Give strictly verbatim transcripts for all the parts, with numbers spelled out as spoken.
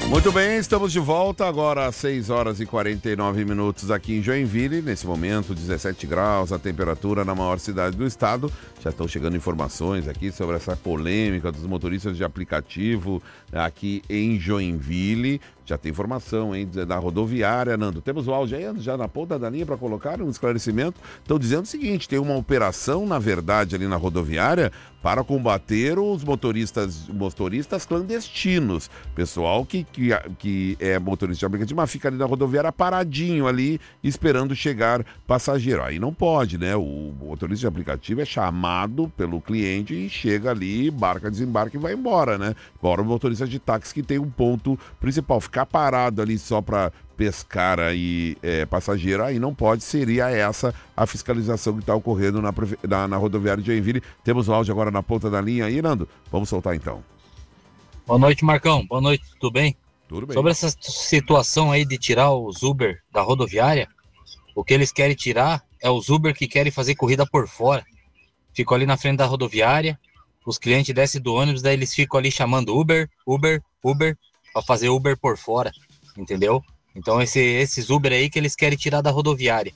Muito bem, estamos de volta agora às seis horas e quarenta e nove minutos aqui em Joinville. Nesse momento, dezessete graus, a temperatura na maior cidade do estado. Já estão chegando informações aqui sobre essa polêmica dos motoristas de aplicativo aqui em Joinville. Já tem informação, hein, da rodoviária, Nando. Temos o áudio aí, já na ponta da linha para colocar um esclarecimento. Estão dizendo o seguinte, tem uma operação, na verdade, ali na rodoviária para combater os motoristas, motoristas clandestinos. Pessoal que, que, que é motorista de aplicativo, mas fica ali na rodoviária paradinho ali, esperando chegar passageiro. Aí não pode, né? O motorista de aplicativo é chamado pelo cliente e chega ali, embarca, desembarca e vai embora, né? Agora o motorista de táxi que tem um ponto principal, ficar parado ali só para pescar aí é, passageiro, aí não pode, seria essa a fiscalização que está ocorrendo na, na, na rodoviária de Joinville. Temos o áudio agora na ponta da linha aí, Nando. Vamos soltar então. Boa noite, Marcão. Boa noite, tudo bem? Tudo bem. Sobre essa situação aí de tirar os Uber da rodoviária, o que eles querem tirar é os Uber que querem fazer corrida por fora. Ficam ali na frente da rodoviária, os clientes descem do ônibus, daí eles ficam ali chamando Uber, Uber, Uber, para fazer Uber por fora, entendeu? Então esse, esses Uber aí que eles querem tirar da rodoviária.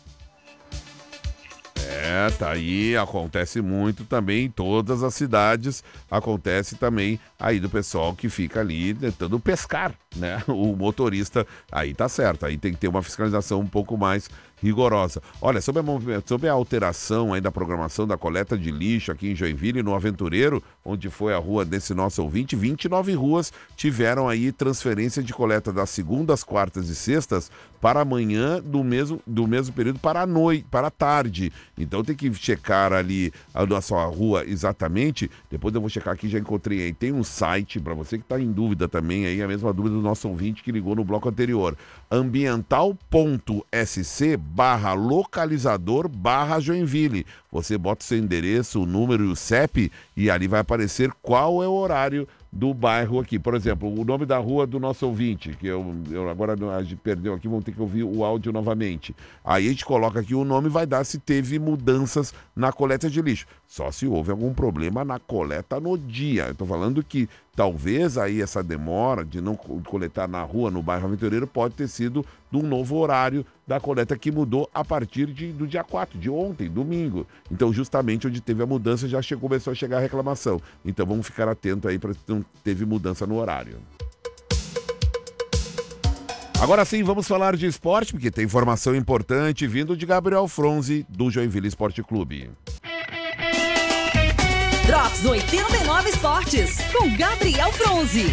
É, tá aí, acontece muito também em todas as cidades, acontece também aí do pessoal que fica ali tentando pescar, né? O motorista, aí tá certo, aí tem que ter uma fiscalização um pouco mais rigorosa. Olha, sobre a, sobre a alteração aí da programação da coleta de lixo aqui em Joinville, no Aventureiro, onde foi a rua desse nosso ouvinte, vinte e nove ruas tiveram aí transferência de coleta das segundas, quartas e sextas para amanhã do mesmo, do mesmo período para a noite, para a tarde. Então tem que checar ali a nossa rua exatamente. Depois eu vou checar aqui, já encontrei aí. Tem um site para você que está em dúvida também, aí a mesma dúvida do nosso ouvinte que ligou no bloco anterior. ambiental ponto s c barra localizador barra Joinville. Você bota o seu endereço, o número e o C E P e ali vai aparecer qual é o horário do bairro aqui. Por exemplo, o nome da rua do nosso ouvinte, que eu, eu agora a gente perdeu aqui, vamos ter que ouvir o áudio novamente. Aí a gente coloca aqui o nome e vai dar se teve mudanças na coleta de lixo. Só se houve algum problema na coleta no dia. Eu tô falando que talvez aí essa demora de não coletar na rua, no bairro Aventureiro, pode ter sido de um novo horário da coleta que mudou a partir de, do dia quatro, de ontem, domingo. Então, justamente onde teve a mudança, já chegou, começou a chegar a reclamação. Então, vamos ficar atento aí para se não teve mudança no horário. Agora sim, vamos falar de esporte, porque tem informação importante vindo de Gabriel Fronzi, do Joinville Esporte Clube. Drops oitenta e nove Esportes, com Gabriel Fronzi.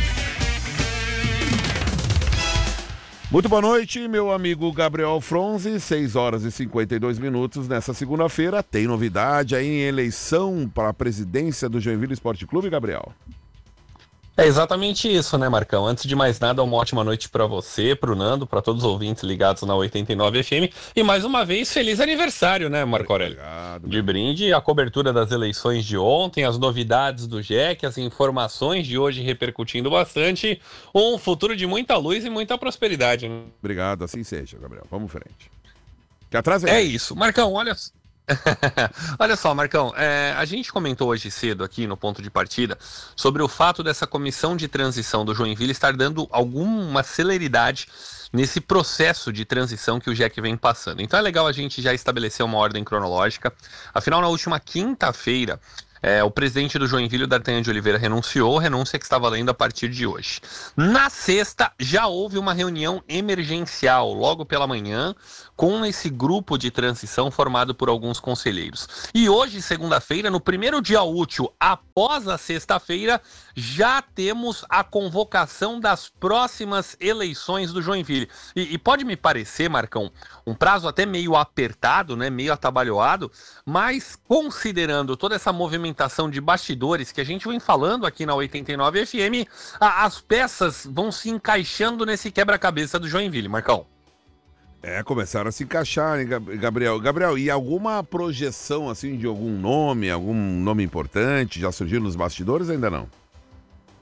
Muito boa noite, meu amigo Gabriel Fronzi, seis horas e cinquenta e dois minutos nessa segunda-feira. Tem novidade aí em eleição para a presidência do Joinville Esporte Clube, Gabriel? É exatamente isso, né, Marcão? Antes de mais nada, uma ótima noite para você, pro Nando, para todos os ouvintes ligados na oitenta e nove F M. E mais uma vez, feliz aniversário, né, Marco Aurélio? Obrigado. De brinde, a cobertura das eleições de ontem, as novidades do J E C, as informações de hoje repercutindo bastante. Um futuro de muita luz e muita prosperidade, né? Obrigado, assim seja, Gabriel. Vamos em frente. Que atrás é isso. Marcão, olha... Olha só, Marcão, é, a gente comentou hoje cedo aqui no ponto de partida sobre o fato dessa comissão de transição do Joinville estar dando alguma celeridade nesse processo de transição que o J E C vem passando. Então é legal a gente já estabelecer uma ordem cronológica. Afinal, na última quinta-feira, É, o presidente do Joinville, o D'Artagnan de Oliveira, renunciou, renúncia que está valendo a partir de hoje. Na sexta, já houve uma reunião emergencial, logo pela manhã, com esse grupo de transição formado por alguns conselheiros. E hoje, segunda-feira, no primeiro dia útil, após a sexta-feira, já temos a convocação das próximas eleições do Joinville. E, e pode me parecer, Marcão, um prazo até meio apertado, né, meio atabalhoado, mas considerando toda essa movimentação de bastidores que a gente vem falando aqui na oitenta e nove F M, a, as peças vão se encaixando nesse quebra-cabeça do Joinville, Marcão. É, começaram a se encaixar, hein, Gabriel? Gabriel, e alguma projeção, assim, de algum nome, algum nome importante, já surgiu nos bastidores ou ainda não?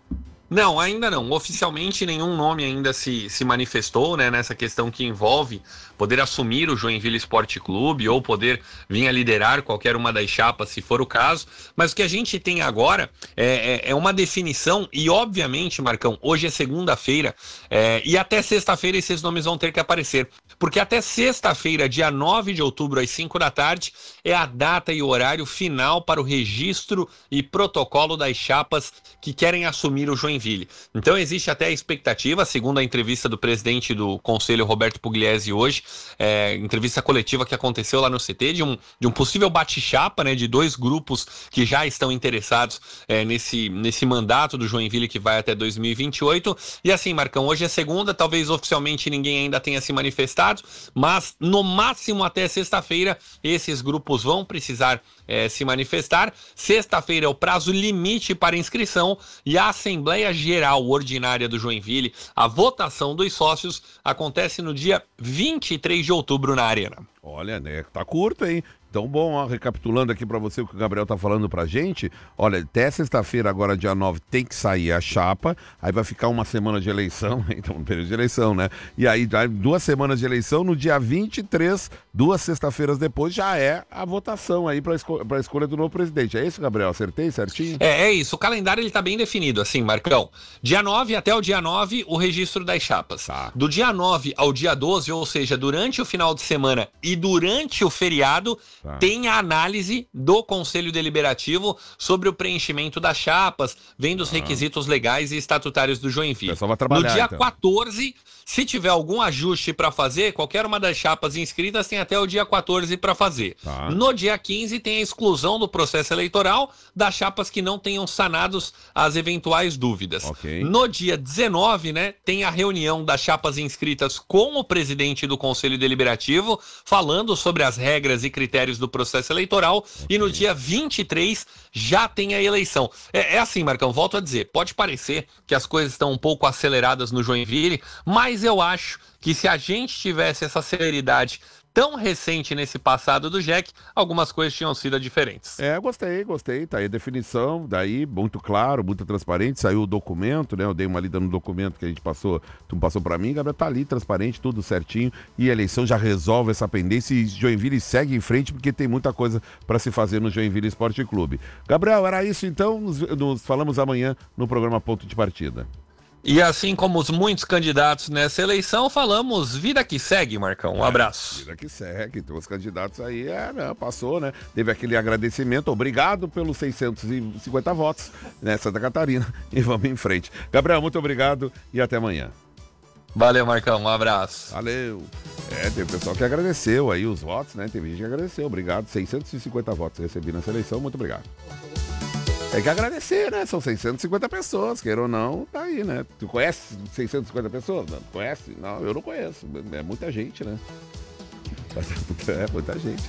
Não, ainda não. Oficialmente nenhum nome ainda se, se manifestou, né, nessa questão que envolve poder assumir o Joinville Esporte Clube ou poder vir a liderar qualquer uma das chapas, se for o caso. Mas o que a gente tem agora é, é, é uma definição e, obviamente, Marcão, hoje é segunda-feira é, e até sexta-feira esses nomes vão ter que aparecer. Porque até sexta-feira, dia nove de outubro, às cinco da tarde, é a data e o horário final para o registro e protocolo das chapas que querem assumir o Joinville. Então existe até a expectativa, segundo a entrevista do presidente do Conselho, Roberto Pugliese, hoje, é, entrevista coletiva que aconteceu lá no C T, de um, de um possível bate-chapa, né, de dois grupos que já estão interessados é, nesse, nesse mandato do Joinville que vai até dois mil e vinte e oito. E assim, Marcão, hoje é segunda, talvez oficialmente ninguém ainda tenha se manifestado, mas no máximo até sexta-feira esses grupos vão precisar é, se manifestar. Sexta-feira é o prazo limite para inscrição e a Assembleia Geral Ordinária do Joinville, a votação dos sócios, acontece no dia vinte e três de outubro na Arena. Olha, né? Tá curto, hein? Então, bom, ó, recapitulando aqui para você o que o Gabriel tá falando pra gente, olha, até sexta-feira, agora dia nove, tem que sair a chapa, aí vai ficar uma semana de eleição, então um período de eleição, né? E aí, duas semanas de eleição, no dia vinte e três, duas sexta-feiras depois, já é a votação aí pra, esco- pra escolha do novo presidente. É isso, Gabriel? Acertei certinho? É, é isso, o calendário ele tá bem definido, assim, Marcão. Dia nove até o dia nove, o registro das chapas. Tá. Do dia nove ao dia doze, ou seja, durante o final de semana e durante o feriado, Tá. tem a análise do Conselho Deliberativo sobre o preenchimento das chapas, vendo os requisitos legais e estatutários do Joinville. O pessoal vai trabalhar, No dia então. quatorze, se tiver algum ajuste para fazer, qualquer uma das chapas inscritas tem até o dia quatorze para fazer. Tá. No dia quinze tem a exclusão do processo eleitoral das chapas que não tenham sanados as eventuais dúvidas. Ok. No dia dezenove, né, tem a reunião das chapas inscritas com o presidente do Conselho Deliberativo, falando sobre as regras e critérios do processo eleitoral, okay. E no dia vinte e três já tem a eleição. É, é assim, Marcão, volto a dizer, pode parecer que as coisas estão um pouco aceleradas no Joinville, mas eu acho que se a gente tivesse essa celeridade tão recente nesse passado do Jack, algumas coisas tinham sido diferentes. É, gostei, gostei. Tá aí a definição, daí muito claro, muito transparente. Saiu o documento, né? Eu dei uma lida no documento que a gente passou, tu passou pra mim, Gabriel, tá ali, transparente, tudo certinho. E a eleição já resolve essa pendência e Joinville segue em frente porque tem muita coisa pra se fazer no Joinville Esporte Clube. Gabriel, era isso então. Nos, nos falamos amanhã no programa Ponto de Partida. E assim como os muitos candidatos nessa eleição, falamos vida que segue, Marcão. Um abraço. É, vida que segue. Então os candidatos aí, é, né, passou, né? Teve aquele agradecimento. Obrigado pelos seiscentos e cinquenta votos, né, Santa Catarina. E vamos em frente. Gabriel, muito obrigado e até amanhã. Valeu, Marcão. Um abraço. Valeu. É, teve pessoal que agradeceu aí os votos, né? Teve gente que agradeceu. Obrigado. seiscentos e cinquenta votos recebi nessa eleição. Muito obrigado. Tem que agradecer, né? São seiscentas e cinquenta pessoas, queira ou não, tá aí, né? Tu conhece seiscentas e cinquenta pessoas? Não, conhece? Não, eu não conheço. É muita gente, né? É muita gente.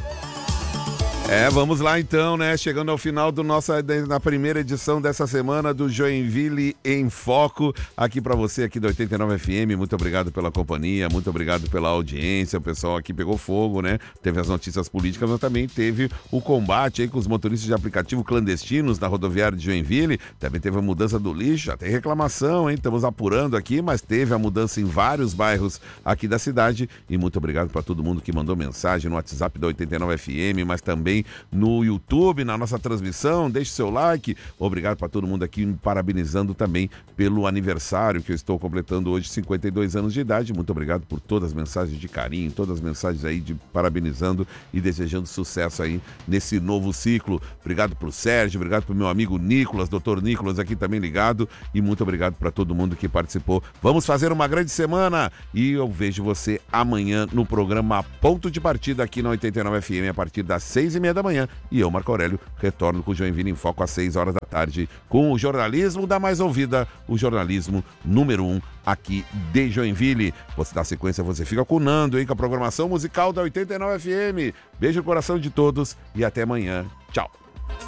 É, vamos lá então, né? Chegando ao final do nossa, na primeira edição dessa semana do Joinville em Foco, aqui para você aqui do oitenta e nove F M. Muito obrigado pela companhia, muito obrigado pela audiência. O pessoal aqui pegou fogo, né? Teve as notícias políticas, mas também teve o combate aí com os motoristas de aplicativo clandestinos na rodoviária de Joinville. Também teve a mudança do lixo, já tem reclamação, hein? Estamos apurando aqui, mas teve a mudança em vários bairros aqui da cidade. E muito obrigado para todo mundo que mandou mensagem no WhatsApp da oitenta e nove F M, mas também no YouTube, na nossa transmissão. Deixe seu like. Obrigado para todo mundo aqui, me parabenizando também pelo aniversário que eu estou completando hoje, cinquenta e dois anos de idade. Muito obrigado por todas as mensagens de carinho, todas as mensagens aí de parabenizando e desejando sucesso aí nesse novo ciclo. Obrigado pro Sérgio, obrigado pro meu amigo Nicolas, doutor Nicolas aqui também ligado, e muito obrigado para todo mundo que participou. Vamos fazer uma grande semana e eu vejo você amanhã no programa Ponto de Partida aqui na oitenta e nove F M a partir das seis e meia da manhã. E eu, Marco Aurélio, retorno com o Joinville em Foco às seis horas da tarde com o jornalismo da mais ouvida, o jornalismo número um aqui de Joinville. Você dá sequência, você fica com o Nando, hein, com a programação musical da oitenta e nove F M. Beijo no coração de todos e até amanhã. Tchau.